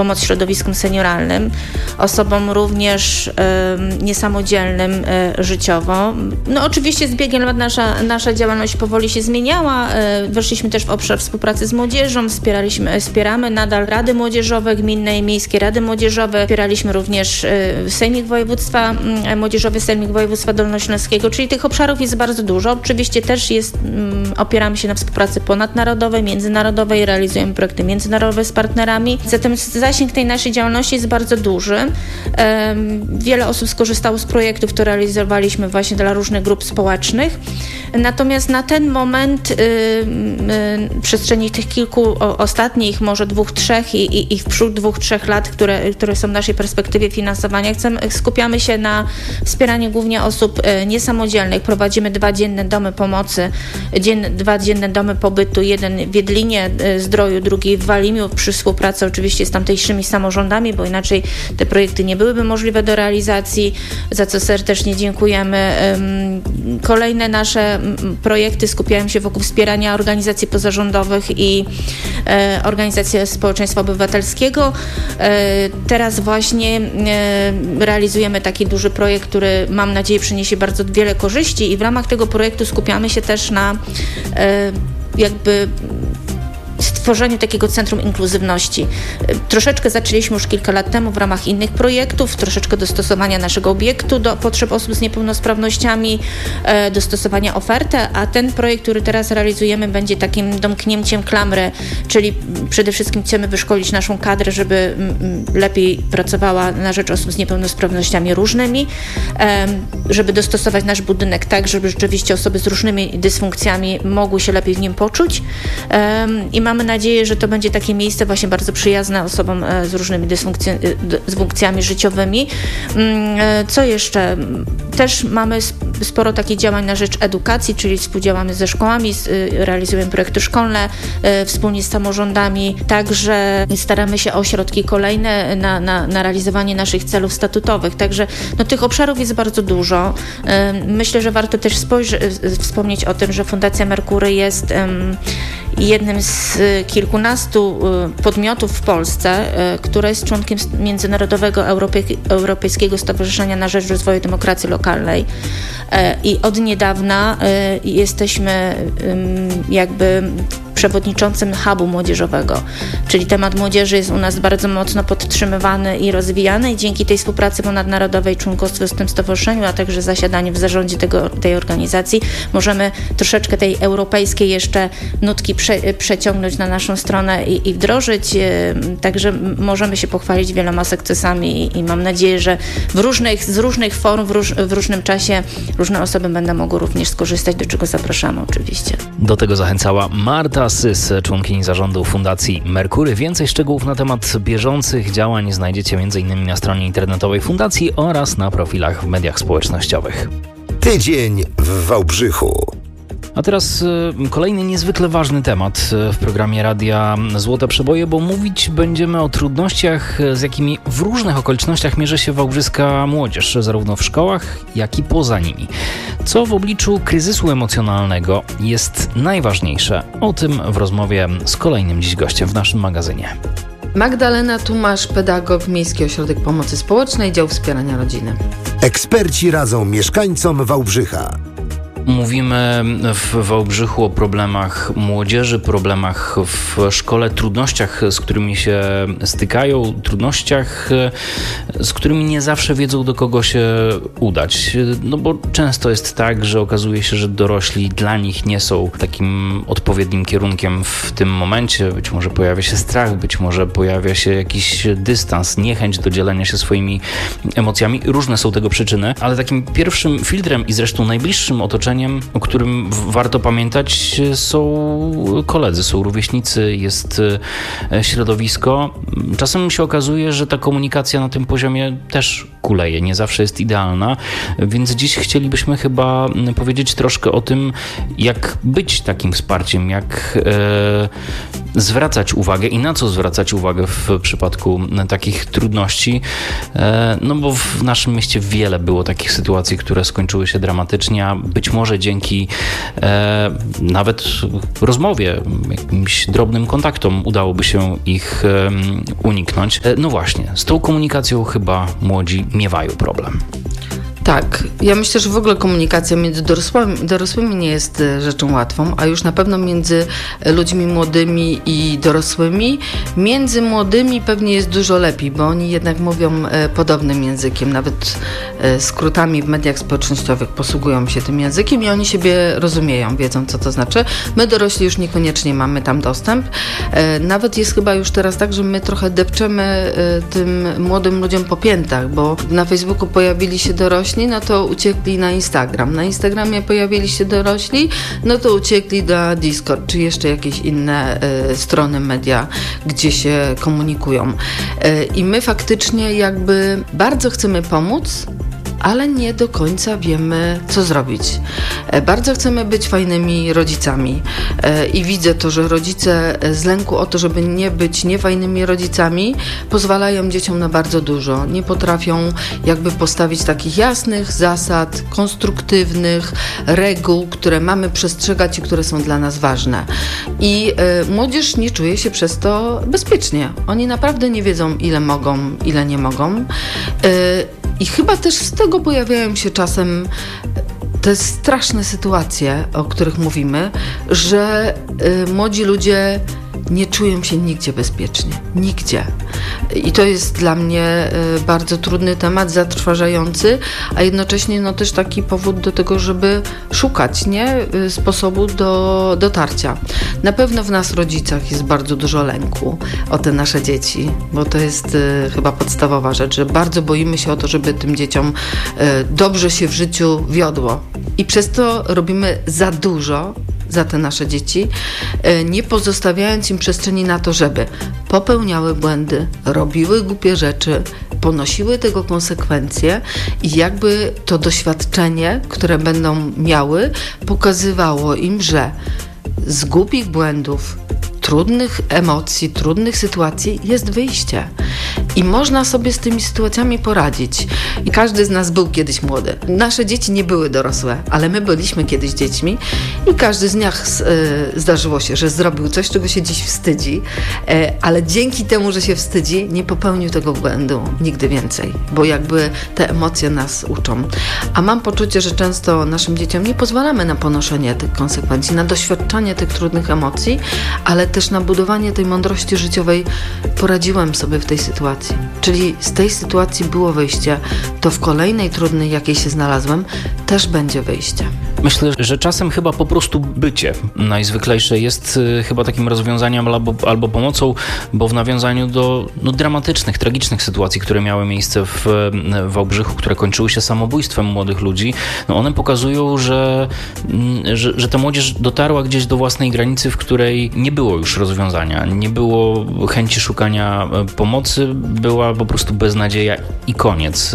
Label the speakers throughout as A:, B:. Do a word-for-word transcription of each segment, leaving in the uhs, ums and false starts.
A: pomoc środowiskom senioralnym, osobom również y, niesamodzielnym y, życiowo. No oczywiście z biegiem lat nasza, nasza działalność powoli się zmieniała. Y, weszliśmy też w obszar współpracy z młodzieżą, wspieraliśmy, wspieramy nadal rady młodzieżowe, gminne i miejskie rady młodzieżowe. Wspieraliśmy również y, Sejmik Województwa, y, Młodzieżowy Sejmik Województwa Dolnośląskiego, czyli tych obszarów jest bardzo dużo. Oczywiście też jest, y, opieramy się na współpracy ponadnarodowej, międzynarodowej, realizujemy projekty międzynarodowe z partnerami. Zatem zasięg tej naszej działalności jest bardzo duży. Wiele osób skorzystało z projektów, które realizowaliśmy właśnie dla różnych grup społecznych. Natomiast na ten moment yy, yy, w przestrzeni tych kilku o, ostatnich, może dwóch, trzech i, i, i wprzód dwóch, trzech lat, które, które są w naszej perspektywie finansowania, chcemy, skupiamy się na wspieraniu głównie osób yy, niesamodzielnych. Prowadzimy dwa dzienne domy pomocy, dzien, dwa dzienne domy pobytu, jeden w Jedlinie yy, Zdroju, drugi w Walimiu, przy współpracy oczywiście z tamtejszymi samorządami, bo inaczej te projekty nie byłyby możliwe do realizacji, za co serdecznie dziękujemy. Kolejne nasze projekty skupiają się wokół wspierania organizacji pozarządowych i organizacji społeczeństwa obywatelskiego. Teraz właśnie realizujemy taki duży projekt, który mam nadzieję przyniesie bardzo wiele korzyści i w ramach tego projektu skupiamy się też na jakby stworzeniu takiego centrum inkluzywności. Troszeczkę zaczęliśmy już kilka lat temu w ramach innych projektów, troszeczkę dostosowania naszego obiektu do potrzeb osób z niepełnosprawnościami, e, dostosowania oferty, a ten projekt, który teraz realizujemy, będzie takim domknięciem klamry, czyli przede wszystkim chcemy wyszkolić naszą kadrę, żeby m, lepiej pracowała na rzecz osób z niepełnosprawnościami różnymi, e, żeby dostosować nasz budynek tak, żeby rzeczywiście osoby z różnymi dysfunkcjami mogły się lepiej w nim poczuć e, i mamy nadzieję, że to będzie takie miejsce właśnie bardzo przyjazne osobom z różnymi dysfunkcjami życiowymi. Co jeszcze? Też mamy sporo takich działań na rzecz edukacji, czyli współdziałamy ze szkołami, realizujemy projekty szkolne wspólnie z samorządami. Także staramy się o środki kolejne na, na, na realizowanie naszych celów statutowych. Także no, tych obszarów jest bardzo dużo. Myślę, że warto też spojrzeć, wspomnieć o tym, że Fundacja Merkury jest um, jednym z kilkunastu podmiotów w Polsce, które jest członkiem Międzynarodowego Europej- Europejskiego Stowarzyszenia na rzecz Rozwoju Demokracji Lokalnej. I od niedawna jesteśmy jakby przewodniczącym hubu młodzieżowego, czyli temat młodzieży jest u nas bardzo mocno podtrzymywany i rozwijany i dzięki tej współpracy ponadnarodowej, członkostwu w tym stowarzyszeniu, a także zasiadaniu w zarządzie tego, tej organizacji możemy troszeczkę tej europejskiej jeszcze nutki prze, przeciągnąć na naszą stronę i, i wdrożyć, także możemy się pochwalić wieloma sukcesami i, i mam nadzieję, że w różnych, z różnych form, w, róż, w różnym czasie różne osoby będą mogły również skorzystać, do czego zapraszamy oczywiście.
B: Do tego zachęcała Marta Sys, członkini zarządu Fundacji Merkury. Więcej szczegółów na temat bieżących działań znajdziecie m.in. na stronie internetowej Fundacji oraz na profilach w mediach społecznościowych.
C: Tydzień w Wałbrzychu.
B: A teraz kolejny niezwykle ważny temat w programie Radia Złote Przeboje, bo mówić będziemy o trudnościach, z jakimi w różnych okolicznościach mierzy się wałbrzyska młodzież, zarówno w szkołach, jak i poza nimi. Co w obliczu kryzysu emocjonalnego jest najważniejsze? O tym w rozmowie z kolejnym dziś gościem w naszym magazynie.
D: Magdalena Tumasz, pedagog, Miejski Ośrodek Pomocy Społecznej, Dział Wspierania Rodziny.
C: Eksperci radzą mieszkańcom Wałbrzycha.
B: Mówimy w Wałbrzychu o problemach młodzieży, problemach w szkole, trudnościach, z którymi się stykają, trudnościach, z którymi nie zawsze wiedzą, do kogo się udać. No bo często jest tak, że okazuje się, że dorośli dla nich nie są takim odpowiednim kierunkiem w tym momencie. Być może pojawia się strach, być może pojawia się jakiś dystans, niechęć do dzielenia się swoimi emocjami. Różne są tego przyczyny, ale takim pierwszym filtrem i zresztą najbliższym otoczeniem, o którym warto pamiętać, są koledzy, są rówieśnicy, jest środowisko. Czasem się okazuje, że ta komunikacja na tym poziomie też kuleje, nie zawsze jest idealna, więc dziś chcielibyśmy chyba powiedzieć troszkę o tym, jak być takim wsparciem, jak e, zwracać uwagę i na co zwracać uwagę w przypadku takich trudności, e, no bo w naszym mieście wiele było takich sytuacji, które skończyły się dramatycznie, a być może może dzięki e, nawet rozmowie, jakimś drobnym kontaktom udałoby się ich e, uniknąć. E, no właśnie, z tą komunikacją chyba młodzi miewają problem.
D: Tak, ja myślę, że w ogóle komunikacja między dorosłymi, dorosłymi nie jest rzeczą łatwą, a już na pewno między ludźmi młodymi i dorosłymi. Między młodymi pewnie jest dużo lepiej, bo oni jednak mówią podobnym językiem, nawet skrótami w mediach społecznościowych posługują się tym językiem i oni siebie rozumieją, wiedzą, co to znaczy. My dorośli już niekoniecznie mamy tam dostęp. Nawet jest chyba już teraz tak, że my trochę depczemy tym młodym ludziom po piętach, bo na Facebooku pojawili się dorośli, no to uciekli na Instagram. Na Instagramie pojawili się dorośli, no to uciekli na Discord, czy jeszcze jakieś inne y, strony media, gdzie się komunikują. Y, I my faktycznie jakby bardzo chcemy pomóc, ale nie do końca wiemy, co zrobić. Bardzo chcemy być fajnymi rodzicami i widzę to, że rodzice z lęku o to, żeby nie być niefajnymi rodzicami, pozwalają dzieciom na bardzo dużo. Nie potrafią jakby postawić takich jasnych zasad, konstruktywnych reguł, które mamy przestrzegać i które są dla nas ważne. I młodzież nie czuje się przez to bezpiecznie. Oni naprawdę nie wiedzą, ile mogą, ile nie mogą. I chyba też z tego pojawiają się czasem te straszne sytuacje, o których mówimy, że y, młodzi ludzie nie czują się nigdzie bezpiecznie. Nigdzie. I to jest dla mnie y, bardzo trudny temat, zatrważający, a jednocześnie no, też taki powód do tego, żeby szukać, nie? Y, sposobu do dotarcia. Na pewno w nas, rodzicach, jest bardzo dużo lęku o te nasze dzieci, bo to jest y, chyba podstawowa rzecz, że bardzo boimy się o to, żeby tym dzieciom y, dobrze się w życiu wiodło. I przez to robimy za dużo za te nasze dzieci, nie pozostawiając im przestrzeni na to, żeby popełniały błędy, robiły głupie rzeczy, ponosiły tego konsekwencje i jakby to doświadczenie, które będą miały, pokazywało im, że z głupich błędów, trudnych emocji, trudnych sytuacji jest wyjście. I można sobie z tymi sytuacjami poradzić. I każdy z nas był kiedyś młody. Nasze dzieci nie były dorosłe, ale my byliśmy kiedyś dziećmi i każdy z nas y, zdarzyło się, że zrobił coś, czego się dziś wstydzi, y, ale dzięki temu, że się wstydzi, nie popełnił tego błędu nigdy więcej, bo jakby te emocje nas uczą. A mam poczucie, że często naszym dzieciom nie pozwalamy na ponoszenie tych konsekwencji, na doświadczanie tych trudnych emocji, ale też na budowanie tej mądrości życiowej. Poradziłem sobie w tej sytuacji. Czyli z tej sytuacji było wyjście, to w kolejnej trudnej, jakiej się znalazłem, też będzie wyjście.
B: Myślę, że czasem chyba po prostu bycie najzwyklejsze jest chyba takim rozwiązaniem albo, albo pomocą, bo w nawiązaniu do no, dramatycznych, tragicznych sytuacji, które miały miejsce w Wałbrzychu, które kończyły się samobójstwem młodych ludzi, no one pokazują, że, że, że ta młodzież dotarła gdzieś do własnej granicy, w której nie było już rozwiązania, nie było chęci szukania pomocy, była po prostu beznadzieja i koniec.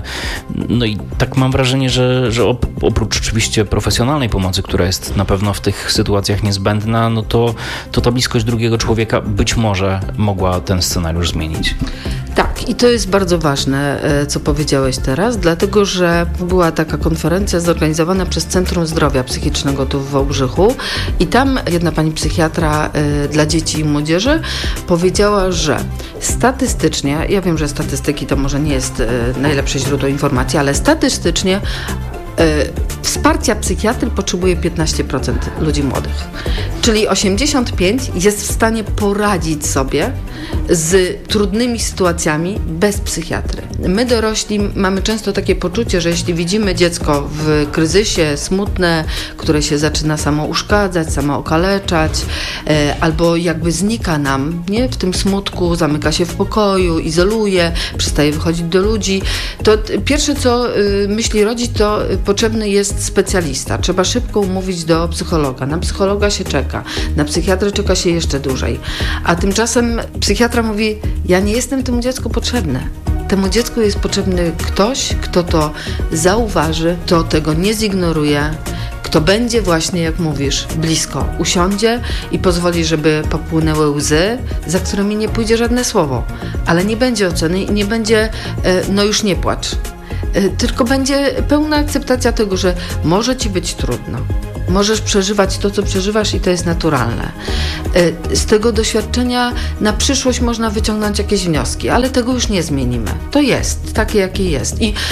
B: No i tak mam wrażenie, że, że oprócz oczywiście profesjonalnej pomocy, która jest na pewno w tych sytuacjach niezbędna, no to, to ta bliskość drugiego człowieka być może mogła ten scenariusz zmienić.
D: Tak, i to jest bardzo ważne, co powiedziałeś teraz, dlatego że była taka konferencja zorganizowana przez Centrum Zdrowia Psychicznego tu w Wałbrzychu i tam jedna pani psychiatra dla dzieci i młodzieży powiedziała, że statystycznie, ja wiem, że statystyki to może nie jest najlepsze źródło informacji, ale statystycznie wsparcia psychiatry potrzebuje piętnaście procent ludzi młodych. Czyli osiemdziesiąt pięć procent jest w stanie poradzić sobie z trudnymi sytuacjami bez psychiatry. My dorośli mamy często takie poczucie, że jeśli widzimy dziecko w kryzysie, smutne, które się zaczyna samo uszkadzać, samo okaleczać, e, albo jakby znika nam, nie? W tym smutku, zamyka się w pokoju, izoluje, przestaje wychodzić do ludzi, to pierwsze co y, myśli rodzic, to potrzebny jest specjalista. Trzeba szybko umówić do psychologa. Na psychologa się czeka, na psychiatrę czeka się jeszcze dłużej. A tymczasem psychiatra mówi, ja nie jestem temu dziecku potrzebny. Temu dziecku jest potrzebny ktoś, kto to zauważy, kto tego nie zignoruje, kto będzie właśnie, jak mówisz, blisko, usiądzie i pozwoli, żeby popłynęły łzy, za którymi nie pójdzie żadne słowo, ale nie będzie oceny i nie będzie, no już nie płacz. tylko będzie pełna akceptacja tego, że może ci być trudno. Możesz przeżywać to, co przeżywasz i to jest naturalne. Z tego doświadczenia na przyszłość można wyciągnąć jakieś wnioski, ale tego już nie zmienimy. To jest takie, jakie jest. I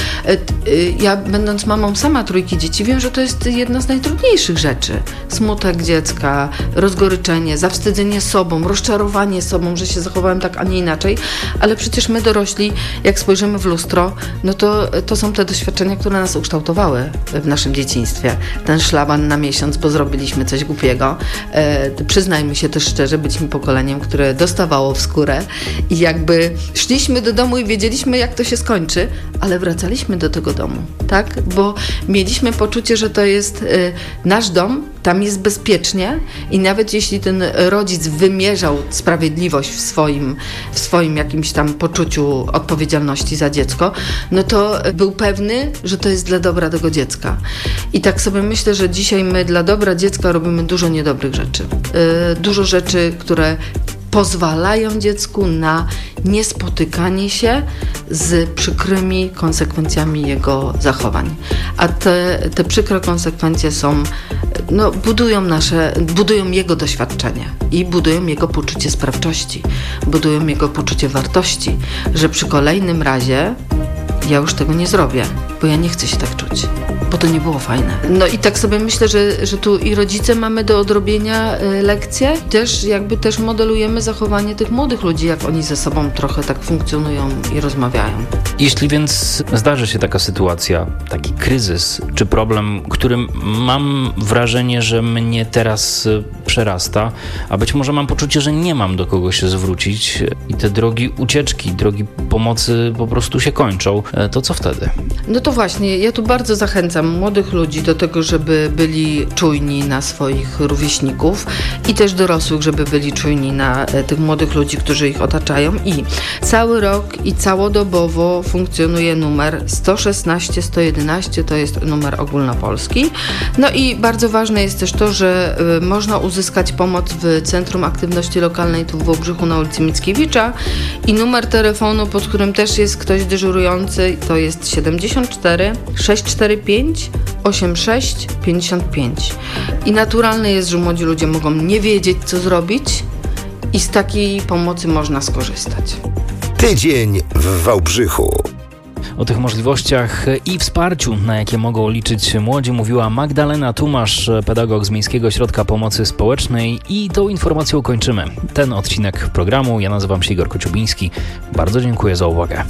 D: ja, będąc mamą sama trójki dzieci, wiem, że to jest jedna z najtrudniejszych rzeczy. Smutek dziecka, rozgoryczenie, zawstydzenie sobą, rozczarowanie sobą, że się zachowałem tak, a nie inaczej, ale przecież my dorośli, jak spojrzymy w lustro, no to, to są te doświadczenia, które nas ukształtowały w naszym dzieciństwie. Ten szlaban na miesiąc, bo zrobiliśmy coś głupiego. E, przyznajmy się też szczerze, byliśmy pokoleniem, które dostawało w skórę i jakby szliśmy do domu i wiedzieliśmy, jak to się skończy, ale wracaliśmy do tego domu, tak? Bo mieliśmy poczucie, że to jest e, nasz dom, tam jest bezpiecznie i nawet jeśli ten rodzic wymierzał sprawiedliwość w swoim, w swoim jakimś tam poczuciu odpowiedzialności za dziecko, no to był pewny, że to jest dla dobra tego dziecka. I tak sobie myślę, że dzisiaj my dla dobra dziecka robimy dużo niedobrych rzeczy. Yy, dużo rzeczy, które pozwalają dziecku na niespotykanie się z przykrymi konsekwencjami jego zachowań. A te, te przykre konsekwencje są, no, budują nasze, budują jego doświadczenie i budują jego poczucie sprawczości, budują jego poczucie wartości, że przy kolejnym razie ja już tego nie zrobię, bo ja nie chcę się tak czuć, bo to nie było fajne. No i tak sobie myślę, że, że tu i rodzice mamy do odrobienia y, lekcje. Też jakby też modelujemy zachowanie tych młodych ludzi, jak oni ze sobą trochę tak funkcjonują i rozmawiają.
B: Jeśli więc zdarzy się taka sytuacja, taki kryzys czy problem, którym mam wrażenie, że mnie teraz przerasta, a być może mam poczucie, że nie mam do kogo się zwrócić i te drogi ucieczki, drogi pomocy po prostu się kończą, to co wtedy?
D: No to właśnie, ja tu bardzo zachęcam młodych ludzi do tego, żeby byli czujni na swoich rówieśników i też dorosłych, żeby byli czujni na tych młodych ludzi, którzy ich otaczają. I cały rok i całodobowo funkcjonuje numer sto szesnaście sto jedenaście, to jest numer ogólnopolski. No i bardzo ważne jest też to, że y, można uzyskać pomoc w Centrum Aktywności Lokalnej tu w Wałbrzychu na ulicy Mickiewicza i numer telefonu, pod którym też jest ktoś dyżurujący, to jest siedemdziesiąt cztery sześćset czterdzieści pięć osiemdziesiąt sześć pięćdziesiąt pięć. I naturalne jest, że młodzi ludzie mogą nie wiedzieć, co zrobić i z takiej pomocy można skorzystać.
C: Tydzień w Wałbrzychu.
B: O tych możliwościach i wsparciu, na jakie mogą liczyć młodzi, mówiła Magdalena Tumasz, pedagog z Miejskiego Ośrodka Pomocy Społecznej, i tą informacją kończymy ten odcinek programu. Ja nazywam się Igor Kociubiński. Bardzo dziękuję za uwagę.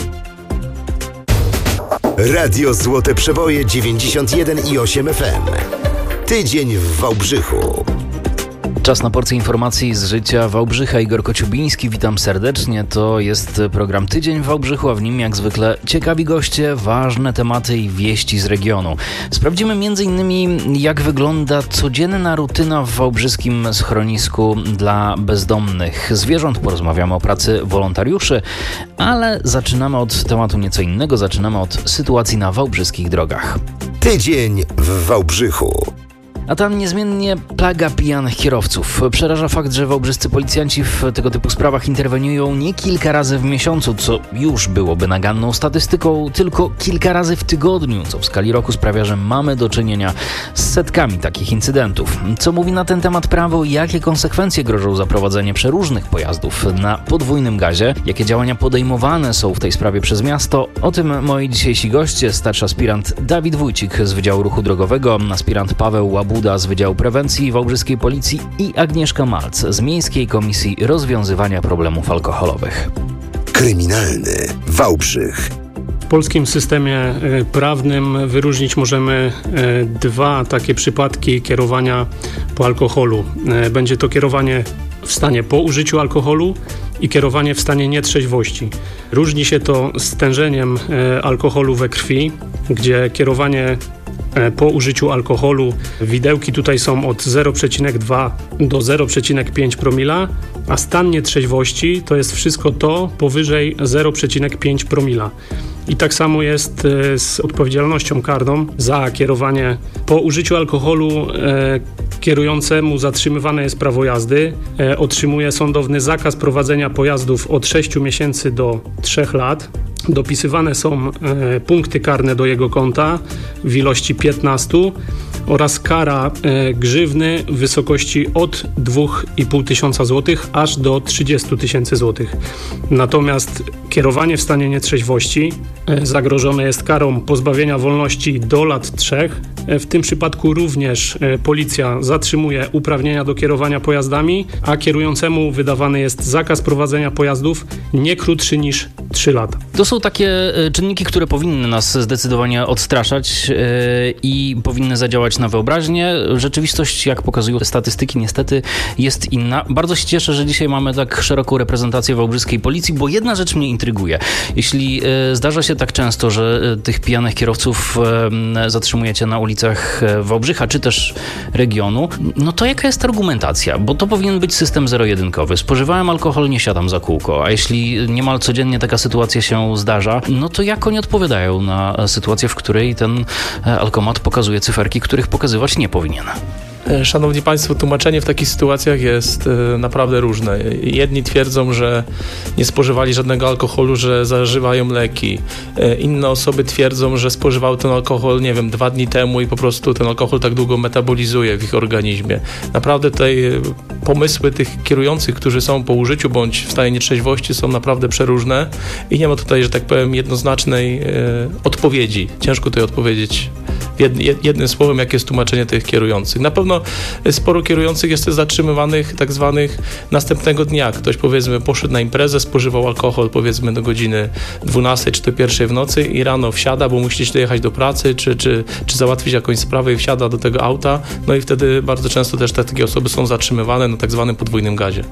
C: Radio Złote Przeboje dziewięćdziesiąt jeden i osiem F M. Tydzień w Wałbrzychu.
B: Czas na porcję informacji z życia Wałbrzycha. Igor Kociubiński, witam serdecznie. To jest program Tydzień w Wałbrzychu, a w nim jak zwykle ciekawi goście, ważne tematy i wieści z regionu. Sprawdzimy między innymi, jak wygląda codzienna rutyna w wałbrzyskim schronisku dla bezdomnych zwierząt. Porozmawiamy o pracy wolontariuszy, ale zaczynamy od tematu nieco innego. Zaczynamy od sytuacji na wałbrzyskich drogach.
C: Tydzień w Wałbrzychu.
B: A tam niezmiennie plaga pijanych kierowców. Przeraża fakt, że wałbrzyscy policjanci w tego typu sprawach interweniują nie kilka razy w miesiącu, co już byłoby naganną statystyką, tylko kilka razy w tygodniu, co w skali roku sprawia, że mamy do czynienia z setkami takich incydentów. Co mówi na ten temat prawo? Jakie konsekwencje grożą za prowadzenie przeróżnych pojazdów na podwójnym gazie? Jakie działania podejmowane są w tej sprawie przez miasto? O tym moi dzisiejsi goście: starszy aspirant Dawid Wójcik z Wydziału Ruchu Drogowego, aspirant Paweł Łabuda z Wydziału Prewencji Wałbrzyskiej Policji i Agnieszka Malc z Miejskiej Komisji Rozwiązywania Problemów Alkoholowych.
C: Kryminalny Wałbrzych.
E: W polskim systemie prawnym wyróżnić możemy dwa takie przypadki kierowania po alkoholu. Będzie to kierowanie w stanie po użyciu alkoholu i kierowanie w stanie nietrzeźwości. Różni się to stężeniem alkoholu we krwi, gdzie kierowanie po użyciu alkoholu, widełki tutaj są od zero przecinek dwa do zero przecinek pięć promila, a stan nietrzeźwości to jest wszystko to powyżej zero przecinek pięć promila. I tak samo jest z odpowiedzialnością karną za kierowanie po użyciu alkoholu. kierującemu zatrzymywane jest prawo jazdy, e, otrzymuje sądowny zakaz prowadzenia pojazdów od sześciu miesięcy do trzech lat. Dopisywane są e, punkty karne do jego konta w ilości piętnastu oraz kara e, grzywny w wysokości od dwóch i pół tysiąca złotych aż do trzydziestu tysięcy złotych. Natomiast kierowanie w stanie nietrzeźwości e, zagrożone jest karą pozbawienia wolności do lat trzech. E, w tym przypadku również e, policja zatrzymuje uprawnienia do kierowania pojazdami, a kierującemu wydawany jest zakaz prowadzenia pojazdów nie krótszy niż trzy lata.
B: To są takie czynniki, które powinny nas zdecydowanie odstraszać yy, i powinny zadziałać na wyobraźnię. Rzeczywistość, jak pokazują statystyki, niestety jest inna. Bardzo się cieszę, że dzisiaj mamy tak szeroką reprezentację wałbrzyskiej policji, bo jedna rzecz mnie intryguje. Jeśli yy, zdarza się tak często, że yy, tych pijanych kierowców yy, zatrzymujecie na ulicach Wałbrzycha, czy też regionu, no to jaka jest argumentacja? Bo to powinien być system zero-jedynkowy. Spożywałem alkohol, nie siadam za kółko, a jeśli niemal codziennie taka sytuacja się zdarza, no to jak oni odpowiadają na sytuację, w której ten alkomat pokazuje cyferki, których pokazywać nie powinien?
F: Szanowni Państwo, tłumaczenie w takich sytuacjach jest naprawdę różne. Jedni twierdzą, że nie spożywali żadnego alkoholu, że zażywają leki. Inne osoby twierdzą, że spożywały ten alkohol, nie wiem, dwa dni temu i po prostu ten alkohol tak długo metabolizuje w ich organizmie. Naprawdę tutaj pomysły tych kierujących, którzy są po użyciu bądź w stanie nietrzeźwości, są naprawdę przeróżne i nie ma tutaj, że tak powiem, jednoznacznej odpowiedzi. Ciężko tutaj odpowiedzieć jednym słowem, jakie jest tłumaczenie tych kierujących. Na pewno sporo kierujących jest zatrzymywanych tak zwanych następnego dnia. Ktoś, powiedzmy, poszedł na imprezę, spożywał alkohol, powiedzmy, do godziny dwunastej czy do pierwszej w nocy i rano wsiada, bo musi dojechać do pracy, czy, czy, czy załatwić jakąś sprawę i wsiada do tego auta. No i wtedy bardzo często też te, takie osoby są zatrzymywane na tak zwanym podwójnym gazie.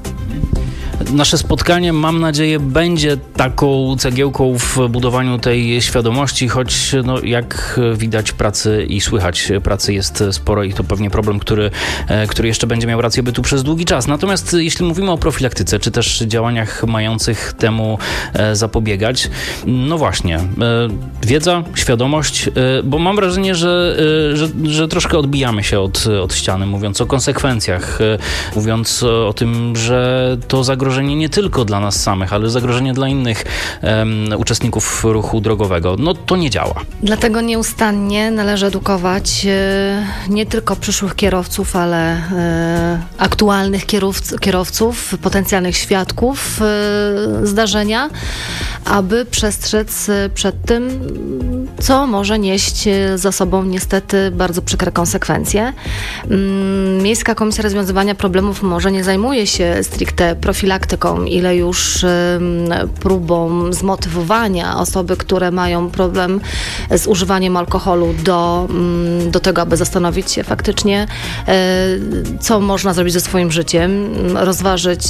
B: Nasze spotkanie, mam nadzieję, będzie taką cegiełką w budowaniu tej świadomości, choć no, jak widać, pracy i słychać pracy jest sporo i to pewnie problem, który, który jeszcze będzie miał rację bytu przez długi czas. Natomiast jeśli mówimy o profilaktyce, czy też działaniach mających temu zapobiegać, no właśnie, wiedza, świadomość, bo mam wrażenie, że, że, że troszkę odbijamy się od, od ściany, mówiąc o konsekwencjach, mówiąc o tym, że to zagrożenie nie tylko dla nas samych, ale zagrożenie dla innych um, uczestników ruchu drogowego. No to nie działa.
G: Dlatego nieustannie należy edukować e, nie tylko przyszłych kierowców, ale e, aktualnych kierowc, kierowców, potencjalnych świadków e, zdarzenia, aby przestrzec przed tym, co może nieść za sobą niestety bardzo przykre konsekwencje. Miejska Komisja Rozwiązywania Problemów może nie zajmuje się stricte profilaktyką, ile już próbą zmotywowania osoby, które mają problem z używaniem alkoholu do, do tego, aby zastanowić się faktycznie, co można zrobić ze swoim życiem, rozważyć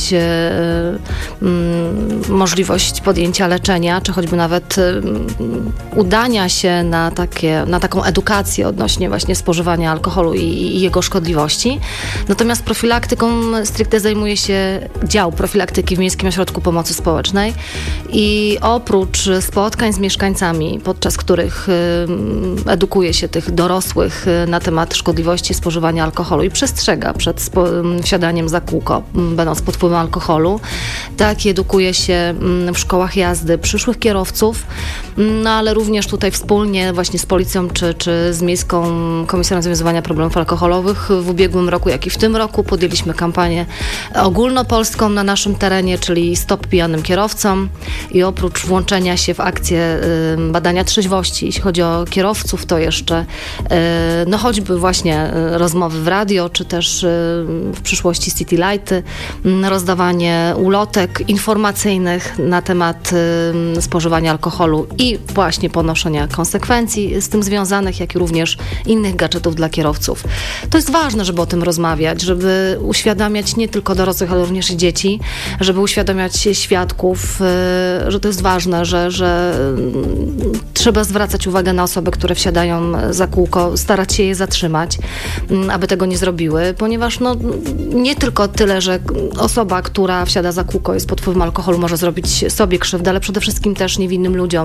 G: możliwość podjęcia leczenia, czy choćby nawet udania się na, takie, na taką edukację odnośnie właśnie spożywania alkoholu i, i jego szkodliwości. Natomiast profilaktyką stricte zajmuje się dział profilaktyki w Miejskim Ośrodku Pomocy Społecznej i oprócz spotkań z mieszkańcami, podczas których y, edukuje się tych dorosłych y, na temat szkodliwości spożywania alkoholu i przestrzega przed spo, y, wsiadaniem za kółko, y, będąc pod wpływem alkoholu, tak i edukuje się y, w szkołach jazdy przyszłych kierowców, y, no ale również tutaj wspólnie właśnie z policją czy, czy z Miejską Komisją Rozwiązywania Problemów Alkoholowych w ubiegłym roku, jak i w tym roku podjęliśmy kampanię ogólnopolską na naszym terenie, czyli Stop Pijanym Kierowcom i oprócz włączenia się w akcję y, badania trzeźwości, jeśli chodzi o kierowców, to jeszcze y, no choćby właśnie y, rozmowy w radio, czy też y, w przyszłości City Lighty, y, rozdawanie ulotek informacyjnych na temat y, spożywania alkoholu i właśnie ponoszenia konsekwencji z tym związanych, jak i również innych gadżetów dla kierowców. To jest ważne, żeby o tym rozmawiać, żeby uświadamiać nie tylko dorosłych, ale również i dzieci, żeby uświadamiać świadków, że to jest ważne, że, że trzeba zwracać uwagę na osoby, które wsiadają za kółko, starać się je zatrzymać, aby tego nie zrobiły, ponieważ no, nie tylko tyle, że osoba, która wsiada za kółko, jest pod wpływem alkoholu, może zrobić sobie krzywdę, ale przede wszystkim też niewinnym ludziom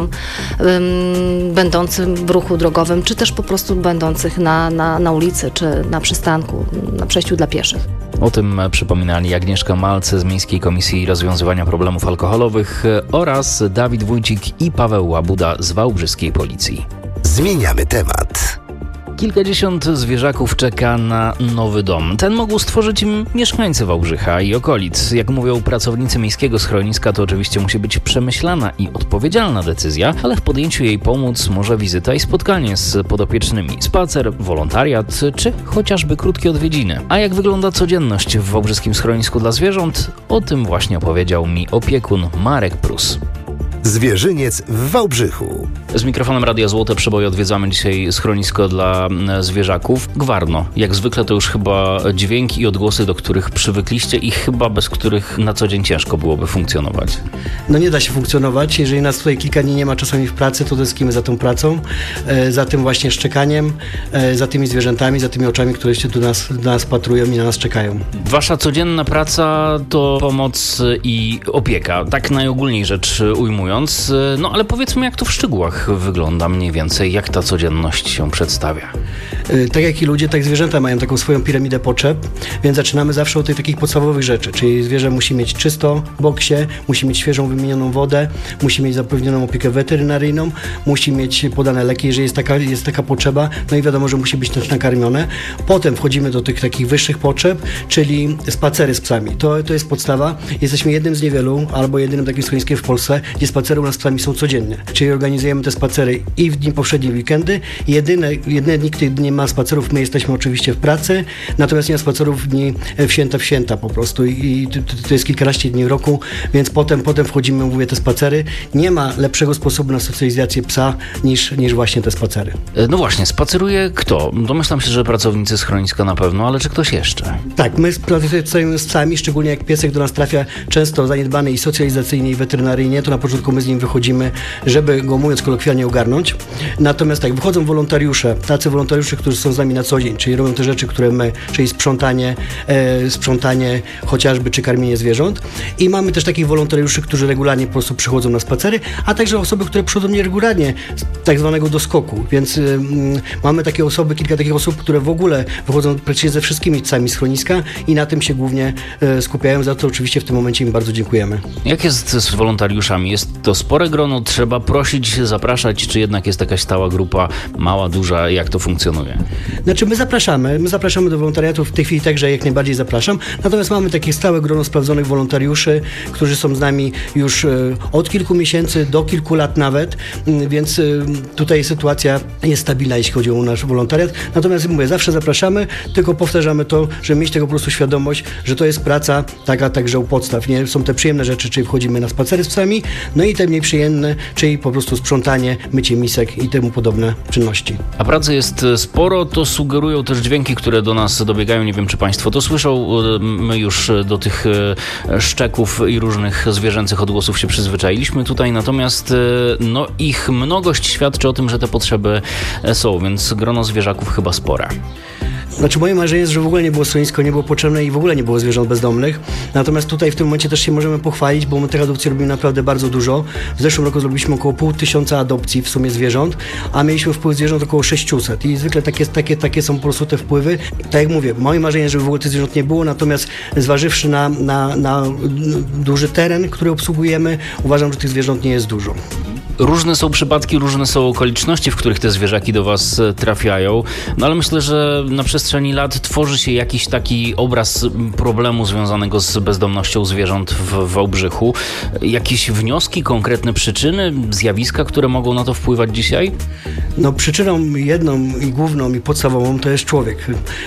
G: um, będącym w ruchu drogowym, czy też po prostu będących na, na, na ulicy, czy na przystanku, na przejściu dla pieszych.
B: O tym przypominali Agnieszka Malc z Miejskiej Komisji Rozwiązywania Problemów Alkoholowych oraz Dawid Wójcik i Paweł Łabuda z wałbrzyskiej Policji.
C: Zmieniamy temat.
B: Kilkadziesiąt zwierzaków czeka na nowy dom. Ten mogą stworzyć im mieszkańcy Wałbrzycha i okolic. Jak mówią pracownicy miejskiego schroniska, to oczywiście musi być przemyślana i odpowiedzialna decyzja, ale w podjęciu jej pomóc może wizyta i spotkanie z podopiecznymi, spacer, wolontariat czy chociażby krótkie odwiedziny. A jak wygląda codzienność w wałbrzyskim schronisku dla zwierząt? O tym właśnie opowiedział mi opiekun Marek Prus.
C: Zwierzyniec w Wałbrzychu.
B: Z mikrofonem Radia Złote Przeboje odwiedzamy dzisiaj schronisko dla zwierzaków Gwarno. Jak zwykle to już chyba dźwięki i odgłosy, do których przywykliście i chyba bez których na co dzień ciężko byłoby funkcjonować.
H: No nie da się funkcjonować. Jeżeli nas tutaj kilka dni nie ma czasami w pracy, to tęsknimy za tą pracą, za tym właśnie szczekaniem, za tymi zwierzętami, za tymi oczami, które się do nas, do nas patrują i na nas czekają.
B: Wasza codzienna praca to pomoc i opieka, tak najogólniej rzecz ujmując. No ale powiedzmy, jak to w szczegółach wygląda mniej więcej, jak ta codzienność się przedstawia.
H: Tak jak i ludzie, tak zwierzęta mają taką swoją piramidę potrzeb, więc zaczynamy zawsze od tych takich podstawowych rzeczy, czyli zwierzę musi mieć czysto w boksie, musi mieć świeżą, wymienioną wodę, musi mieć zapewnioną opiekę weterynaryjną, musi mieć podane leki, jeżeli jest taka, jest taka potrzeba, no i wiadomo, że musi być też nakarmione. Potem wchodzimy do tych takich wyższych potrzeb, czyli spacery z psami. To, to jest podstawa. Jesteśmy jednym z niewielu, albo jedynym takim schroniskiem w Polsce, gdzie spacery u nas z psami są codziennie. Czyli organizujemy te spacery i w dni powszednie, w weekendy. Jedyne, jedyne dni, kiedy nie ma spacerów, my jesteśmy oczywiście w pracy, natomiast nie ma spacerów w dni w święta w święta po prostu i to, to jest kilkanaście dni w roku, więc potem, potem wchodzimy, mówię, te spacery. Nie ma lepszego sposobu na socjalizację psa niż, niż właśnie te spacery.
B: No właśnie, spaceruje kto? Domyślam się, że pracownicy schroniska na pewno, ale czy ktoś jeszcze?
H: Tak, my pracujemy z psami, szczególnie jak piesek do nas trafia często zaniedbany i socjalizacyjnie, i weterynaryjnie, to na początku my z nim wychodzimy, żeby go, mówiąc kolokwialnie, ogarnąć. Natomiast tak, wychodzą wolontariusze, tacy wolontariusze, którzy są z nami na co dzień, czyli robią te rzeczy, które my, czyli sprzątanie, e, sprzątanie chociażby, czy karmienie zwierząt. I mamy też takich wolontariuszy, którzy regularnie po prostu przychodzą na spacery, a także osoby, które przychodzą nieregularnie, z tak zwanego doskoku. Więc y, mamy takie osoby, kilka takich osób, które w ogóle wychodzą praktycznie ze wszystkimi psami schroniska i na tym się głównie y, skupiają. Za to oczywiście w tym momencie im bardzo dziękujemy.
B: Jak jest z wolontariuszami? Jest to spore grono, trzeba prosić, zapraszać, czy jednak jest jakaś stała grupa, mała, duża, jak to funkcjonuje?
H: Znaczy my zapraszamy, my zapraszamy do wolontariatu, w tej chwili także jak najbardziej zapraszam, natomiast mamy takie stałe grono sprawdzonych wolontariuszy, którzy są z nami już y, od kilku miesięcy do kilku lat nawet, y, więc y, tutaj sytuacja jest stabilna, jeśli chodzi o nasz wolontariat, natomiast mówię, zawsze zapraszamy, tylko powtarzamy to, żeby mieć tego po prostu świadomość, że to jest praca taka także u podstaw, nie? Są te przyjemne rzeczy, czyli wchodzimy na spacery z psami, no i te mniej przyjemne, czyli po prostu sprzątanie, mycie misek i temu podobne czynności.
B: A pracy jest sporo, to sugerują też dźwięki, które do nas dobiegają, nie wiem, czy Państwo to słyszą, my już do tych szczeków i różnych zwierzęcych odgłosów się przyzwyczailiśmy tutaj, natomiast no, ich mnogość świadczy o tym, że te potrzeby są, więc grono zwierzaków chyba spore.
H: Znaczy moje marzenie jest, że w ogóle nie było schronisko, nie było potrzebne i w ogóle nie było zwierząt bezdomnych. Natomiast tutaj w tym momencie też się możemy pochwalić, bo my tych adopcji robimy naprawdę bardzo dużo. W zeszłym roku zrobiliśmy około pół tysiąca adopcji w sumie zwierząt, a mieliśmy wpływ zwierząt około sześćset i zwykle takie, takie, takie są po prostu te wpływy. Tak jak mówię, moje marzenie, żeby w ogóle tych zwierząt nie było, natomiast zważywszy na, na, na duży teren, który obsługujemy, uważam, że tych zwierząt nie jest dużo.
B: Różne są przypadki, różne są okoliczności, w których te zwierzaki do Was trafiają, no ale myślę, że na przestrzeni lat tworzy się jakiś taki obraz problemu związanego z bezdomnością zwierząt w Wałbrzychu. Jakieś wnioski, konkretne przyczyny, zjawiska, które mogą na to wpływać dzisiaj?
H: No przyczyną jedną i główną i podstawową to jest człowiek.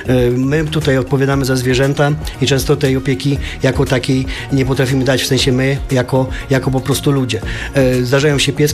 H: My tutaj odpowiadamy za zwierzęta i często tej opieki jako takiej nie potrafimy dać, w sensie my jako, jako po prostu ludzie. Zdarzają się pieski,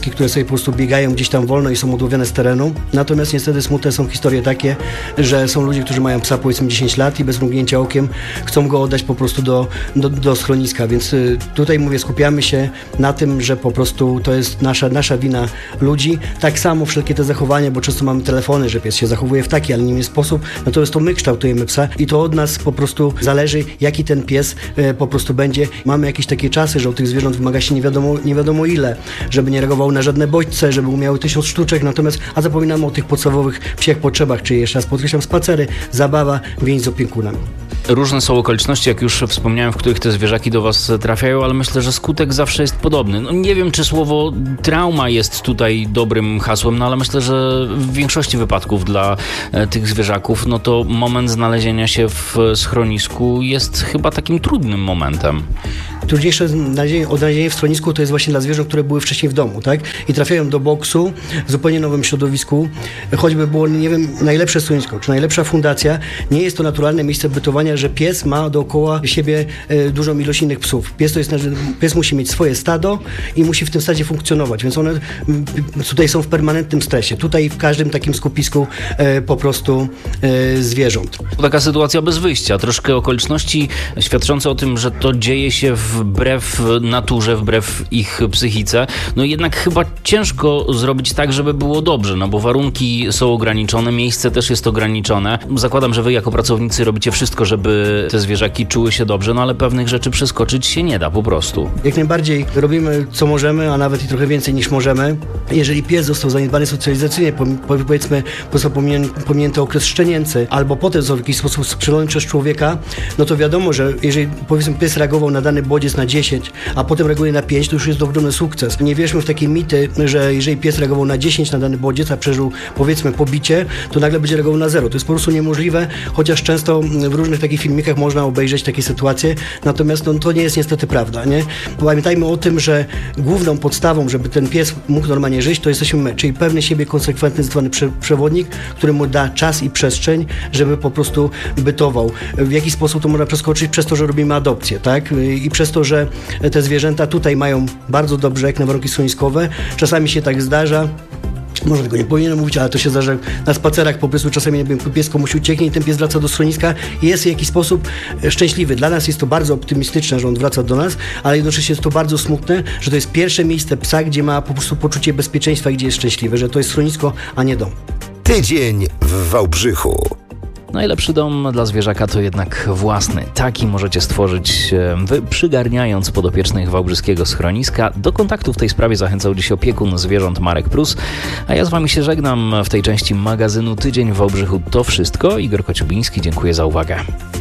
H: pieski, które sobie po prostu biegają gdzieś tam wolno i są odłowione z terenu. Natomiast niestety smutne są historie takie, że są ludzie, którzy mają psa powiedzmy dziesięć lat i bez mrugnięcia okiem chcą go oddać po prostu do, do, do schroniska, więc tutaj mówię, skupiamy się na tym, że po prostu to jest nasza, nasza wina ludzi. Tak samo wszelkie te zachowania, bo często mamy telefony, że pies się zachowuje w taki, ale nie inny sposób, natomiast to my kształtujemy psa i to od nas po prostu zależy, jaki ten pies e, po prostu będzie. Mamy jakieś takie czasy, że u tych zwierząt wymaga się nie wiadomo, nie wiadomo ile, żeby nie reagował na żadne bodźce, żeby umiały tysiąc sztuczek, natomiast, a zapominamy o tych podstawowych psiech potrzebach, czyli jeszcze raz podkreślam, spacery, zabawa, więź z opiekunem.
B: Różne są okoliczności, jak już wspomniałem, w których te zwierzaki do was trafiają, ale myślę, że skutek zawsze jest podobny. No, nie wiem, czy słowo trauma jest tutaj dobrym hasłem, no ale myślę, że w większości wypadków dla e, tych zwierzaków, no to moment znalezienia się w schronisku jest chyba takim trudnym momentem.
H: Trudniejsze odnalezienie w schronisku to jest właśnie dla zwierząt, które były wcześniej w domu, tak? I trafiają do boksu w zupełnie nowym środowisku. Choćby było, nie wiem, najlepsze schronisko, czy najlepsza fundacja, nie jest to naturalne miejsce bytowania, że pies ma dookoła siebie e, dużą ilość innych psów. Pies to jest, pies musi mieć swoje stado i musi w tym stadzie funkcjonować, więc one m, tutaj są w permanentnym stresie. Tutaj w każdym takim skupisku e, po prostu e, zwierząt.
B: Taka sytuacja bez wyjścia, troszkę okoliczności świadczące o tym, że to dzieje się wbrew naturze, wbrew ich psychice. No jednak chyba ciężko zrobić tak, żeby było dobrze, no bo warunki są ograniczone, miejsce też jest ograniczone. Zakładam, że wy jako pracownicy robicie wszystko, żeby te zwierzaki czuły się dobrze, no ale pewnych rzeczy przeskoczyć się nie da po prostu.
H: Jak najbardziej robimy co możemy, a nawet i trochę więcej niż możemy. Jeżeli pies został zaniedbany socjalizacyjnie, powiedzmy został pominięty okres szczenięcy, albo potem w jakiś sposób skrzydlony przez człowieka, no to wiadomo, że jeżeli powiedzmy pies reagował na dany bodziec na dziesięć, a potem reaguje na pięć, to już jest ogromny sukces. Nie wierzmy w takie mity, że jeżeli pies reagował na dziesięć na dany bodziec, a przeżył powiedzmy pobicie, to nagle będzie reagował na zero. To jest po prostu niemożliwe, chociaż często w różnych takich filmikach można obejrzeć takie sytuacje, natomiast no, to nie jest niestety prawda, nie? Pamiętajmy o tym, że główną podstawą, żeby ten pies mógł normalnie żyć, to jesteśmy my, czyli pewny siebie, konsekwentny, zdecydowany prze- przewodnik, który mu da czas i przestrzeń, żeby po prostu bytował. W jaki sposób to można przeskoczyć? Przez to, że robimy adopcję, tak? I przez to, że te zwierzęta tutaj mają bardzo dobrze, jak na warunki schroniskowe. Czasami się tak zdarza, może tego nie powinienem mówić, ale to się zdarza na spacerach, po prostu czasami nie wiem, pies komuś ucieknie i ten pies wraca do schroniska i jest w jakiś sposób szczęśliwy. Dla nas jest to bardzo optymistyczne, że on wraca do nas, ale jednocześnie jest to bardzo smutne, że to jest pierwsze miejsce psa, gdzie ma po prostu poczucie bezpieczeństwa i gdzie jest szczęśliwy, że to jest schronisko, a nie dom.
C: Tydzień w Wałbrzychu.
B: Najlepszy dom dla zwierzaka to jednak własny. Taki możecie stworzyć wy, przygarniając podopiecznych wałbrzyskiego schroniska. Do kontaktu w tej sprawie zachęcał dziś opiekun zwierząt Marek Prus. A ja z wami się żegnam w tej części magazynu Tydzień w Wałbrzychu. To wszystko. Igor Kociubiński, dziękuję za uwagę.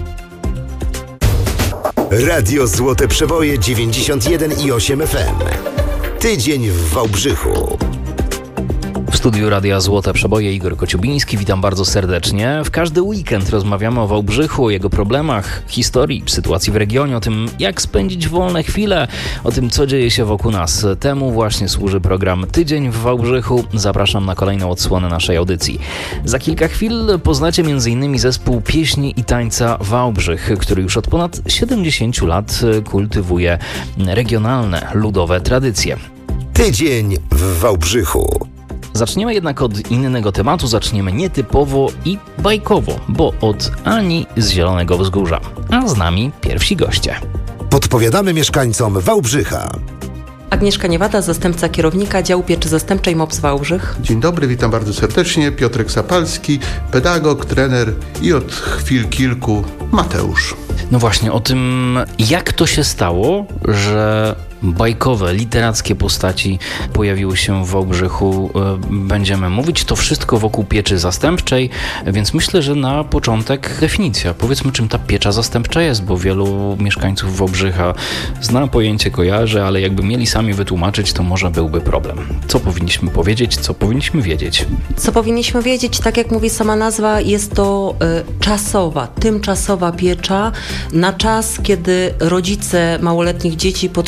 C: Radio Złote Przeboje dziewięćdziesiąt jeden i osiem F M. Tydzień w Wałbrzychu.
B: W studiu Radia Złote Przeboje Igor Kociubiński. Witam bardzo serdecznie. W każdy weekend rozmawiamy o Wałbrzychu, o jego problemach, historii, sytuacji w regionie, o tym, jak spędzić wolne chwile, o tym, co dzieje się wokół nas. Temu właśnie służy program Tydzień w Wałbrzychu. Zapraszam na kolejną odsłonę naszej audycji. Za kilka chwil poznacie między innymi zespół pieśni i tańca Wałbrzych, który już od ponad siedemdziesięciu lat kultywuje regionalne, ludowe tradycje.
C: Tydzień w Wałbrzychu.
B: Zaczniemy jednak od innego tematu, zaczniemy nietypowo i bajkowo, bo od Ani z Zielonego Wzgórza. A z nami pierwsi goście.
C: Podpowiadamy mieszkańcom Wałbrzycha.
I: Agnieszka Niewada, zastępca kierownika działu pieczy zastępczej M O P S Wałbrzych.
J: Dzień dobry, witam bardzo serdecznie. Piotrek Sapalski, pedagog, trener i od chwil kilku Mateusz.
B: No właśnie, o tym, jak to się stało, że bajkowe, literackie postaci pojawiły się w Wałbrzychu, będziemy mówić. To wszystko wokół pieczy zastępczej, więc myślę, że na początek definicja. Powiedzmy, czym ta piecza zastępcza jest, bo wielu mieszkańców Wałbrzycha zna pojęcie, kojarzy, ale jakby mieli sami wytłumaczyć, to może byłby problem. Co powinniśmy powiedzieć, co powinniśmy wiedzieć?
I: Co powinniśmy wiedzieć, tak jak mówi sama nazwa, jest to y, czasowa, tymczasowa piecza na czas, kiedy rodzice małoletnich dzieci potrzebują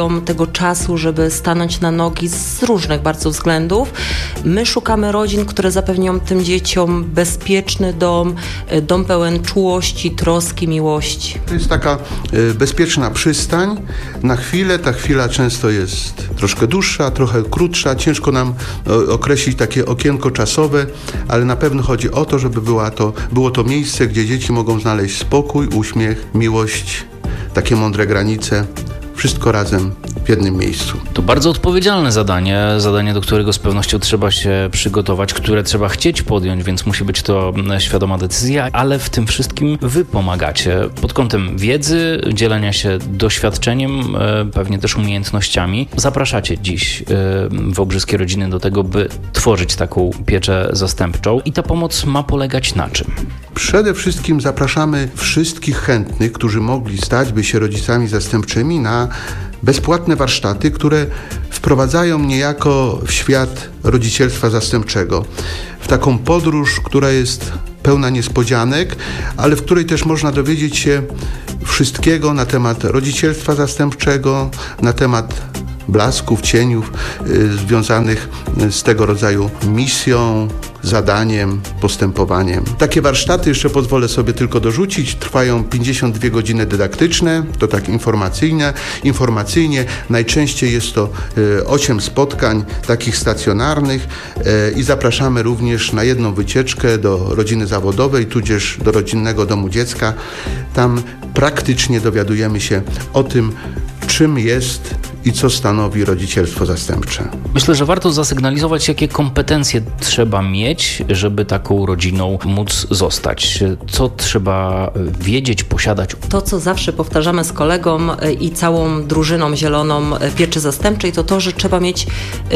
I: potrzebują tego czasu, żeby stanąć na nogi z różnych bardzo względów. My szukamy rodzin, które zapewnią tym dzieciom bezpieczny dom, dom pełen czułości, troski, miłości.
J: To jest taka y, bezpieczna przystań. Na chwilę, ta chwila często jest troszkę dłuższa, trochę krótsza. Ciężko nam y, określić takie okienko czasowe, ale na pewno chodzi o to, żeby była to, było to miejsce, gdzie dzieci mogą znaleźć spokój, uśmiech, miłość, takie mądre granice. Wszystko razem w jednym miejscu.
B: To bardzo odpowiedzialne zadanie, zadanie, do którego z pewnością trzeba się przygotować, które trzeba chcieć podjąć, więc musi być to świadoma decyzja, ale w tym wszystkim wy pomagacie pod kątem wiedzy, dzielenia się doświadczeniem, pewnie też umiejętnościami. Zapraszacie dziś wałbrzyskie rodziny do tego, by tworzyć taką pieczę zastępczą i ta pomoc ma polegać na czym?
J: Przede wszystkim zapraszamy wszystkich chętnych, którzy mogli stać by się rodzicami zastępczymi, na bezpłatne warsztaty, które wprowadzają niejako w świat rodzicielstwa zastępczego. W taką podróż, która jest pełna niespodzianek, ale w której też można dowiedzieć się wszystkiego na temat rodzicielstwa zastępczego, na temat blasków, cieniów y, związanych z tego rodzaju misją, zadaniem, postępowaniem. Takie warsztaty, jeszcze pozwolę sobie tylko dorzucić, trwają pięćdziesiąt dwie godziny dydaktyczne, to tak informacyjne. Informacyjnie najczęściej jest to y, osiem spotkań takich stacjonarnych y, i zapraszamy również na jedną wycieczkę do rodziny zawodowej, tudzież do rodzinnego domu dziecka. Tam praktycznie dowiadujemy się o tym, czym jest i co stanowi rodzicielstwo zastępcze.
B: Myślę, że warto zasygnalizować, jakie kompetencje trzeba mieć, żeby taką rodziną móc zostać. Co trzeba wiedzieć, posiadać?
I: To, co zawsze powtarzamy z kolegą i całą drużyną zieloną pieczy zastępczej, to to, że trzeba mieć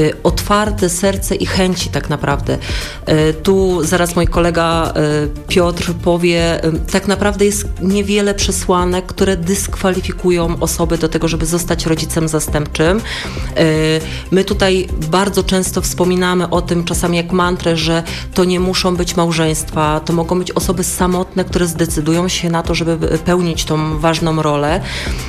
I: otwarte serce i chęci tak naprawdę. Tu zaraz mój kolega Piotr powie, tak naprawdę jest niewiele przesłanek, które dyskwalifikują osoby do tego, żeby zostać rodzicem zastępczym. My tutaj bardzo często wspominamy o tym, czasami jak mantrę, że to nie muszą być małżeństwa, to mogą być osoby samotne, które zdecydują się na to, żeby pełnić tą ważną rolę.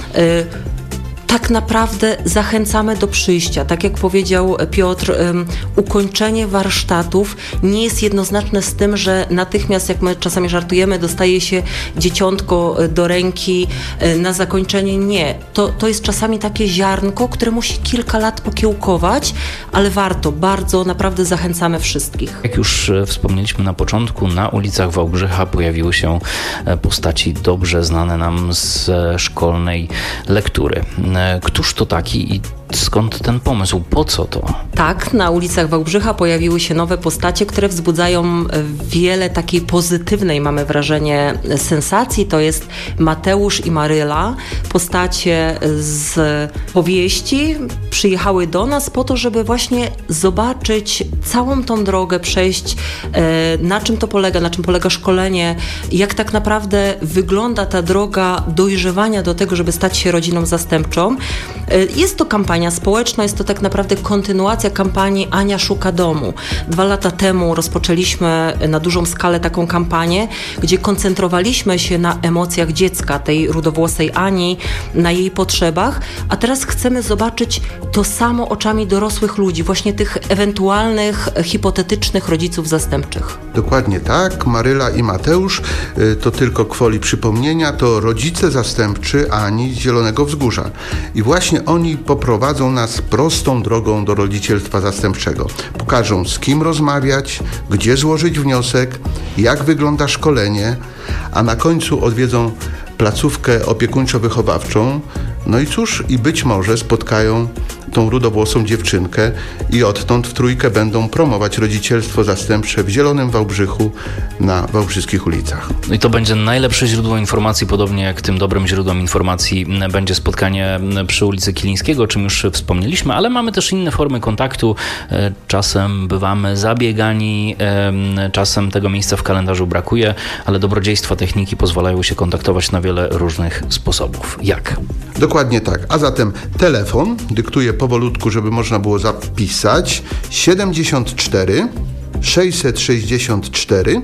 I: Tak naprawdę zachęcamy do przyjścia. Tak jak powiedział Piotr, um, ukończenie warsztatów nie jest jednoznaczne z tym, że natychmiast, jak my czasami żartujemy, dostaje się dzieciątko do ręki na zakończenie. Nie. To, to jest czasami takie ziarnko, które musi kilka lat pokiełkować, ale warto. Bardzo naprawdę zachęcamy wszystkich.
B: Jak już wspomnieliśmy na początku, na ulicach Wałbrzycha pojawiły się postaci dobrze znane nam z szkolnej lektury. Któż to taki i skąd ten pomysł? Po co to?
I: Tak, na ulicach Wałbrzycha pojawiły się nowe postacie, które wzbudzają wiele takiej pozytywnej, mamy wrażenie, sensacji. To jest Mateusz i Maryla, postacie z powieści. Przyjechały do nas po to, żeby właśnie zobaczyć całą tą drogę, przejść, na czym to polega, na czym polega szkolenie, jak tak naprawdę wygląda ta droga dojrzewania do tego, żeby stać się rodziną zastępczą. Jest to kampania społeczna, jest to tak naprawdę kontynuacja kampanii Ania szuka domu. Dwa lata temu rozpoczęliśmy na dużą skalę taką kampanię, gdzie koncentrowaliśmy się na emocjach dziecka, tej rudowłosej Ani, na jej potrzebach, a teraz chcemy zobaczyć to samo oczami dorosłych ludzi, właśnie tych ewentualnych, hipotetycznych rodziców zastępczych.
J: Dokładnie tak. Maryla i Mateusz, to tylko gwoli przypomnienia, to rodzice zastępczy Ani z Zielonego Wzgórza. I właśnie oni poprowadzą nas prostą drogą do rodzicielstwa zastępczego. Pokażą, z kim rozmawiać, gdzie złożyć wniosek, jak wygląda szkolenie, a na końcu odwiedzą placówkę opiekuńczo-wychowawczą. No i cóż, i być może spotkają tą rudowłosą dziewczynkę i odtąd w trójkę będą promować rodzicielstwo zastępcze w Zielonym Wałbrzychu na wałbrzyskich ulicach.
B: I to będzie najlepsze źródło informacji, podobnie jak tym dobrym źródłem informacji będzie spotkanie przy ulicy Kilińskiego, o czym już wspomnieliśmy, ale mamy też inne formy kontaktu. Czasem bywamy zabiegani, czasem tego miejsca w kalendarzu brakuje, ale dobrodziejstwa techniki pozwalają się kontaktować na wiele różnych sposobów. Jak?
J: Dokładnie tak. A zatem telefon, dyktuję powolutku, żeby można było zapisać, siedemdziesiąt cztery sześćset sześćdziesiąt cztery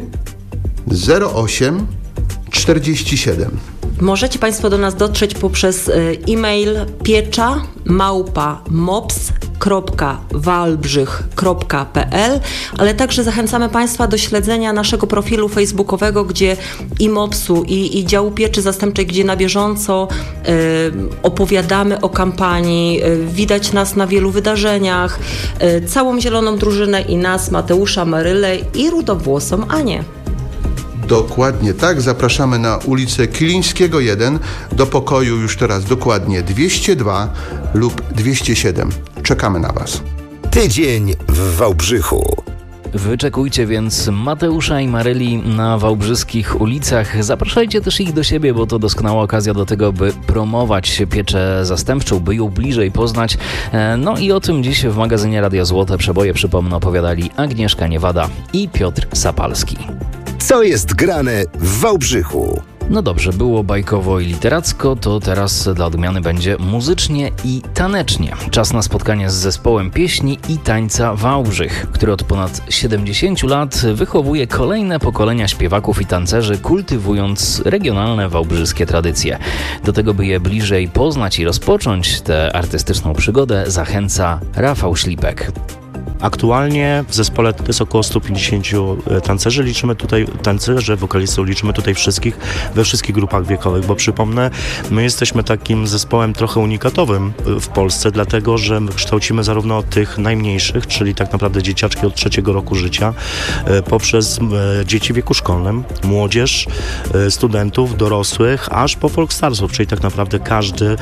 J: zero osiem czterdzieści siedem.
I: Możecie Państwo do nas dotrzeć poprzez e-mail piecza małpa mops kropka wałbrzych kropka p l, ale także zachęcamy Państwa do śledzenia naszego profilu facebookowego, gdzie i mopsu, i, i działu pieczy zastępczej, gdzie na bieżąco y, opowiadamy o kampanii, y, widać nas na wielu wydarzeniach, y, całą zieloną drużynę i nas, Mateusza, Marylę i rudowłosą Anię.
J: Dokładnie tak. Zapraszamy na ulicę Kilińskiego jeden do pokoju już teraz dokładnie dwieście dwa lub dwieście siedem. Czekamy na Was.
C: Tydzień w Wałbrzychu.
B: Wyczekujcie więc Mateusza i Maryli na wałbrzyskich ulicach. Zapraszajcie też ich do siebie, bo to doskonała okazja do tego, by promować pieczę zastępczą, by ją bliżej poznać. No i o tym dziś w magazynie Radia Złote Przeboje, przypomnę, opowiadali Agnieszka Niewada i Piotr Sapalski.
C: Co jest grane w Wałbrzychu?
B: No dobrze, było bajkowo i literacko, to teraz dla odmiany będzie muzycznie i tanecznie. Czas na spotkanie z zespołem pieśni i tańca Wałbrzych, który od ponad siedemdziesięciu lat wychowuje kolejne pokolenia śpiewaków i tancerzy, kultywując regionalne wałbrzyskie tradycje. Do tego, by je bliżej poznać i rozpocząć tę artystyczną przygodę, zachęca Rafał Ślipek.
K: Aktualnie w zespole to jest około stu pięćdziesięciu tancerzy, liczymy tutaj, tancerzy, wokalistów, liczymy tutaj wszystkich, we wszystkich grupach wiekowych, bo przypomnę, my jesteśmy takim zespołem trochę unikatowym w Polsce, dlatego, że my kształcimy zarówno tych najmniejszych, czyli tak naprawdę dzieciaczki od trzeciego roku życia, poprzez dzieci w wieku szkolnym, młodzież, studentów, dorosłych, aż po folkstarsów, czyli tak naprawdę każdy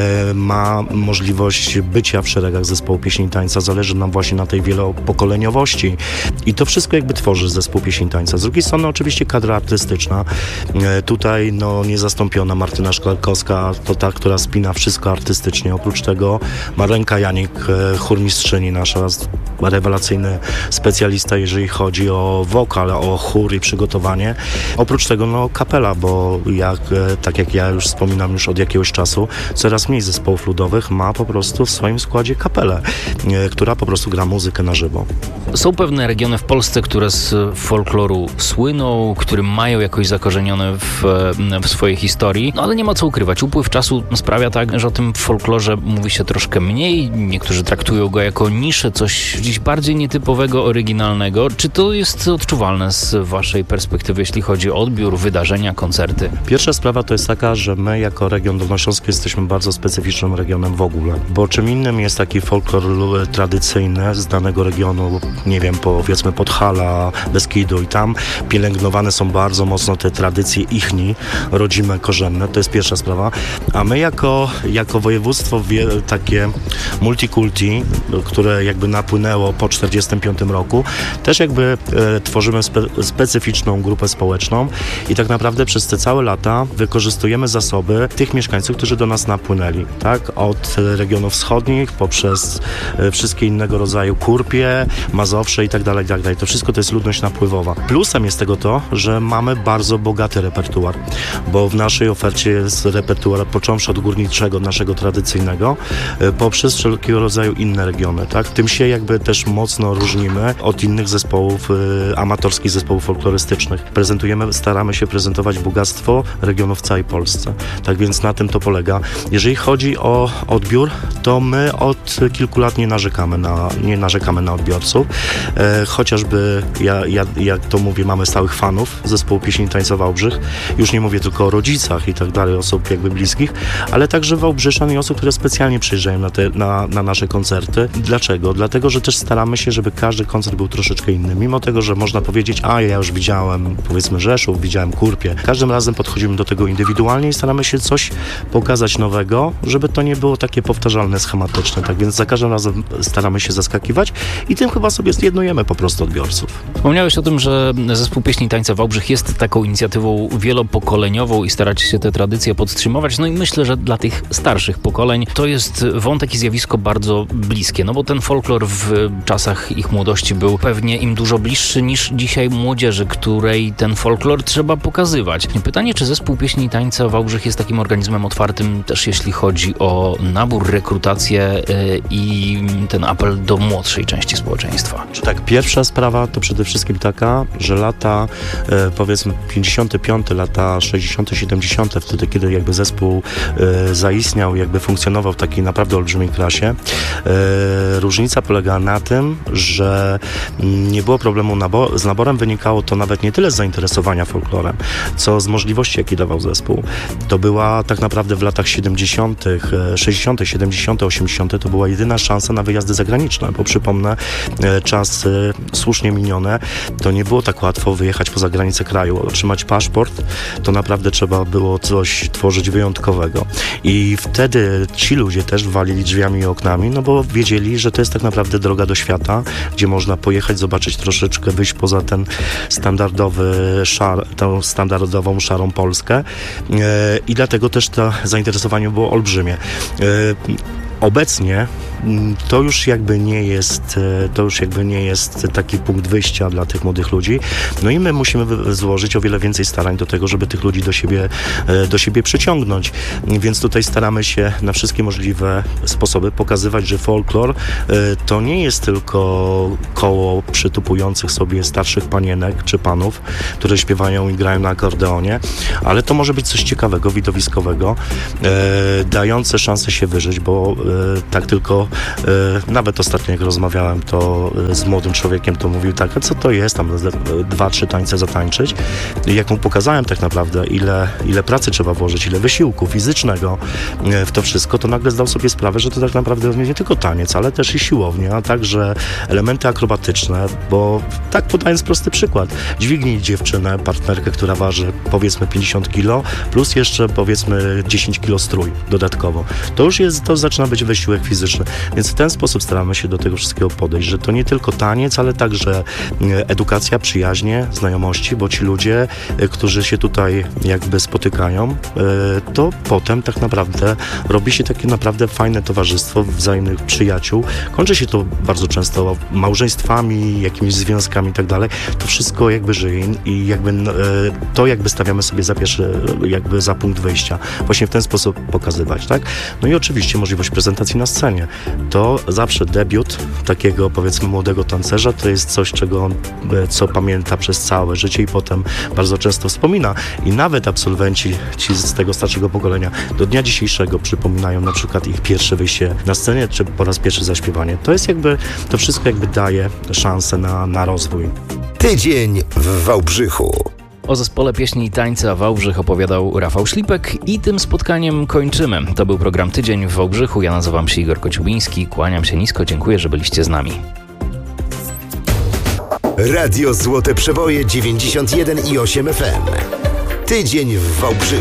K: ma możliwość bycia w szeregach zespołu pieśni i tańca, zależy nam właśnie na tej wielopokoleniowości i to wszystko jakby tworzy zespół pieśni i tańca. Z drugiej strony oczywiście kadra artystyczna. E, tutaj no niezastąpiona Martyna Szklarkowska, to ta, która spina wszystko artystycznie. Oprócz tego Marlenka Janik, e, chórmistrzyni nasza, rewelacyjny specjalista, jeżeli chodzi o wokal, o chór i przygotowanie. Oprócz tego no kapela, bo jak, e, tak jak ja już wspominam już od jakiegoś czasu, coraz mniej zespołów ludowych ma po prostu w swoim składzie kapelę, e, która po prostu gra muzykę na żywo.
B: Są pewne regiony w Polsce, które z folkloru słyną, które mają jakoś zakorzenione w, w swojej historii, no ale nie ma co ukrywać. Upływ czasu sprawia tak, że o tym folklorze mówi się troszkę mniej. Niektórzy traktują go jako niszę, coś gdzieś bardziej nietypowego, oryginalnego. Czy to jest odczuwalne z waszej perspektywy, jeśli chodzi o odbiór, wydarzenia, koncerty?
K: Pierwsza sprawa to jest taka, że my jako region dolnośląski jesteśmy bardzo specyficznym regionem w ogóle, bo czym innym jest taki folklor tradycyjny z danego regionu, nie wiem, powiedzmy Podhala, Beskidu i tam pielęgnowane są bardzo mocno te tradycje ichni, rodzime, korzenne, to jest pierwsza sprawa, a my jako, jako województwo wie, takie multikulti, które jakby napłynęło po czterdziestym piątym roku, też jakby e, tworzymy spe, specyficzną grupę społeczną i tak naprawdę przez te całe lata wykorzystujemy zasoby tych mieszkańców, którzy do nas napłynęli, tak, od regionów wschodnich poprzez e, wszystkie innego rodzaju Kurpie, Mazowsze i tak dalej, i tak dalej. To wszystko to jest ludność napływowa. Plusem jest tego to, że mamy bardzo bogaty repertuar, bo w naszej ofercie jest repertuar począwszy od górniczego, naszego tradycyjnego, poprzez wszelkiego rodzaju inne regiony, tak? Tym się jakby też mocno różnimy od innych zespołów, amatorskich zespołów folklorystycznych. Prezentujemy, staramy się prezentować bogactwo regionów w całej Polsce. Tak więc na tym to polega. Jeżeli chodzi o odbiór, to my od kilku lat nie narzekamy na, nie narzekamy na odbiorców. E, chociażby, ja, ja, jak to mówię, mamy stałych fanów zespołu pieśni i tańca Wałbrzych. Już nie mówię tylko o rodzicach i tak dalej, osób jakby bliskich, ale także Wałbrzyszan i osób, które specjalnie przyjeżdżają na, te, na, na nasze koncerty. Dlaczego? Dlatego, że też staramy się, żeby każdy koncert był troszeczkę inny. Mimo tego, że można powiedzieć, a ja już widziałem, powiedzmy, Rzeszów, widziałem Kurpię. Każdym razem podchodzimy do tego indywidualnie i staramy się coś pokazać nowego, żeby to nie było takie powtarzalne, schematyczne. Tak więc za każdym razem staramy się zaskakiwać i tym chyba sobie zjednujemy po prostu odbiorców.
B: Wspomniałeś o tym, że zespół pieśni i tańca Wałbrzych jest taką inicjatywą wielopokoleniową i staracie się te tradycje podtrzymywać. No i myślę, że dla tych starszych pokoleń to jest wątek i zjawisko bardzo bliskie, no bo ten folklor w czasach ich młodości był pewnie im dużo bliższy niż dzisiaj młodzieży, której ten folklor trzeba pokazywać. Pytanie, czy zespół pieśni i tańca Wałbrzych jest takim organizmem otwartym też jeśli chodzi o nabór, rekrutację yy, i ten apel do młodszej większej części społeczeństwa?
K: Tak, pierwsza sprawa to przede wszystkim taka, że lata e, powiedzmy pięćdziesiąte piąte, lata sześćdziesiąte siedemdziesiąte, wtedy kiedy jakby zespół e, zaistniał, jakby funkcjonował w takiej naprawdę olbrzymiej klasie, e, różnica polegała na tym, że nie było problemu nabo- z naborem, wynikało to nawet nie tyle z zainteresowania folklorem, co z możliwości, jakie dawał zespół. To była tak naprawdę w latach siedemdziesiątych, sześćdziesiątych, siedemdziesiątych, osiemdziesiątych to była jedyna szansa na wyjazdy zagraniczne, bo przypomnę, czasy słusznie minione, to nie było tak łatwo wyjechać poza granicę kraju. Otrzymać paszport, to naprawdę trzeba było coś tworzyć wyjątkowego. I wtedy ci ludzie też walili drzwiami i oknami, no bo wiedzieli, że to jest tak naprawdę droga do świata, gdzie można pojechać, zobaczyć troszeczkę, wyjść poza ten standardowy szar, tą standardową szarą Polskę. I dlatego też to zainteresowanie było olbrzymie. Obecnie to już jakby nie jest, to już jakby nie jest taki punkt wyjścia dla tych młodych ludzi. No i my musimy złożyć o wiele więcej starań do tego, żeby tych ludzi do siebie, do siebie przyciągnąć. Więc tutaj staramy się na wszystkie możliwe sposoby pokazywać, że folklor to nie jest tylko koło przytupujących sobie starszych panienek czy panów, które śpiewają i grają na akordeonie, ale to może być coś ciekawego, widowiskowego, dające szansę się wyżyć, bo tak tylko nawet ostatnio jak rozmawiałem to z młodym człowiekiem, to mówił tak, a co to jest tam dwa, trzy tańce zatańczyć. I jak mu pokazałem tak naprawdę ile, ile pracy trzeba włożyć, ile wysiłku fizycznego w to wszystko, to nagle zdał sobie sprawę, że to tak naprawdę nie tylko taniec, ale też i siłownia, a także elementy akrobatyczne, bo tak podając prosty przykład, dźwignij dziewczynę, partnerkę, która waży powiedzmy pięćdziesiąt kilo, plus jeszcze powiedzmy dziesięć kilo strój dodatkowo. To już jest, to zaczyna być wysiłek fizyczny. Więc w ten sposób staramy się do tego wszystkiego podejść, że to nie tylko taniec, ale także edukacja, przyjaźnie, znajomości, bo ci ludzie, którzy się tutaj jakby spotykają, to potem tak naprawdę robi się takie naprawdę fajne towarzystwo wzajemnych przyjaciół. Kończy się to bardzo często małżeństwami, jakimiś związkami i tak dalej. To wszystko jakby żyje i jakby to jakby stawiamy sobie za pierwszy, jakby za punkt wyjścia. Właśnie w ten sposób pokazywać, tak? No i oczywiście możliwość prezentacji na scenie. To zawsze debiut takiego powiedzmy młodego tancerza to jest coś, czego on, co pamięta przez całe życie i potem bardzo często wspomina. I nawet absolwenci ci z tego starszego pokolenia do dnia dzisiejszego przypominają na przykład ich pierwsze wyjście na scenie, czy po raz pierwszy zaśpiewanie. To jest jakby, to wszystko jakby daje szansę na, na rozwój.
C: Tydzień w Wałbrzychu.
B: O zespole pieśni i tańca Wałbrzych opowiadał Rafał Szlipek i tym spotkaniem kończymy. To był program Tydzień w Wałbrzychu. Ja nazywam się Igor Kociubiński. Kłaniam się nisko. Dziękuję, że byliście z nami.
C: Radio Złote Przeboje dziewięćdziesiąt jeden i osiem F M. Tydzień w Wałbrzychu.